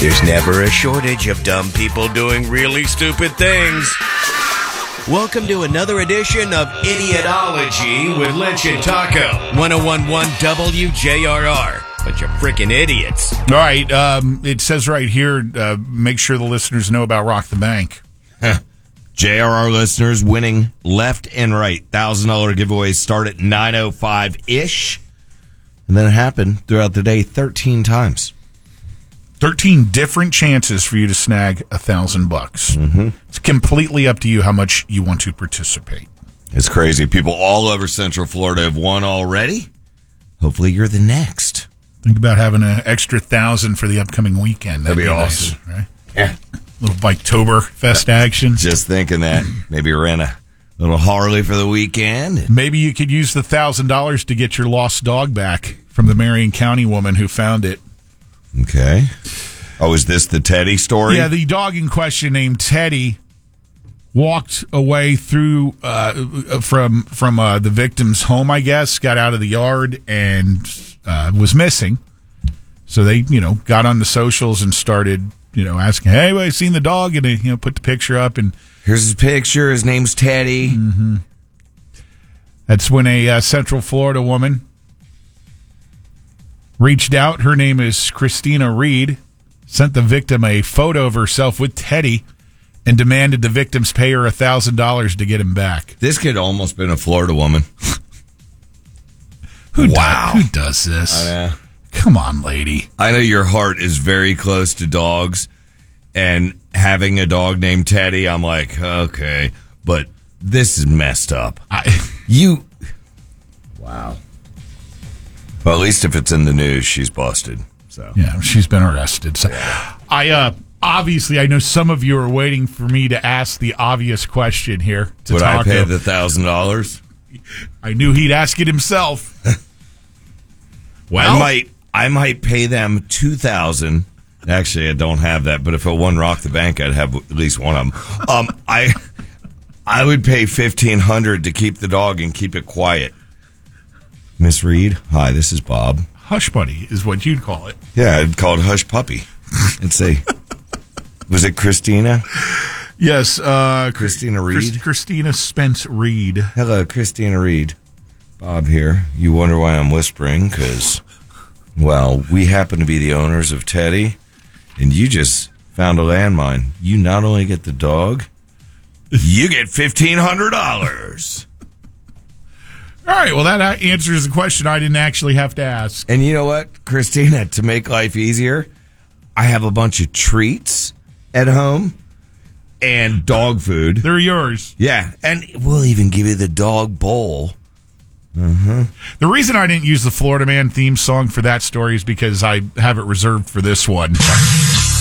There's never a shortage of dumb people doing really stupid things. Welcome to another edition of Idiotology with Lynch and Taco. 101.1 WJRR. Bunch of freaking idiots. All right. It says right here, make sure the listeners know about Rock the Bank. JRR listeners winning left and right. $1,000 giveaways start at 9:05-ish. And then it happened throughout the day 13 times. 13 different chances for you to snag $1,000. Mm-hmm. It's completely up to you how much you want to participate. It's crazy. People all over Central Florida have won already. Hopefully you're the next. Think about having an extra $1,000 for the upcoming weekend. That'd be awesome. Nice, right? Yeah. A little Biketoberfest action. Just thinking that. Maybe rent a little Harley for the weekend. Maybe you could use the $1,000 to get your lost dog back from the Marion County woman who found it. Okay. Oh, is this the Teddy story? Yeah, the dog in question named Teddy walked away through from the victim's home, I guess, got out of the yard and was missing. So they, got on the socials and started, asking, hey, have I seen the dog? And they, put the picture up. And here's his picture. His name's Teddy. Mm-hmm. That's when a Central Florida woman reached out. Her name is Christina Reed. Sent the victim a photo of herself with Teddy and demanded the victims pay her $1,000 to get him back. This could almost been a Florida woman. Who does this? Come on, lady. I know your heart is very close to dogs, and having a dog named Teddy, I'm like, okay, but this is messed up. Wow. Well, at least if it's in the news, she's busted. So yeah, she's been arrested. So obviously, I know some of you are waiting for me to ask the obvious question here. Would I pay the $1,000? I knew he'd ask it himself. Well, I might pay them $2,000. Actually, I don't have that, but if I won Rock the Bank, I'd have at least one of them. I would pay $1,500 to keep the dog and keep it quiet. Miss Reed, hi, this is Bob. Hush Buddy is what you'd call it. Yeah, I'd call it Hush Puppy. And say, was it Christina? Yes. Christina Reed? Christina Spence Reed. Hello, Christina Reed. Bob here. You wonder why I'm whispering? Because, well, we happen to be the owners of Teddy, and you just found a landmine. You not only get the dog, you get $1,500. All right, well, that answers the question I didn't actually have to ask. And you know what, Christina, to make life easier, I have a bunch of treats at home and dog food. They're yours. Yeah, and we'll even give you the dog bowl. Mm-hmm. The reason I didn't use the Florida Man theme song for that story is because I have it reserved for this one.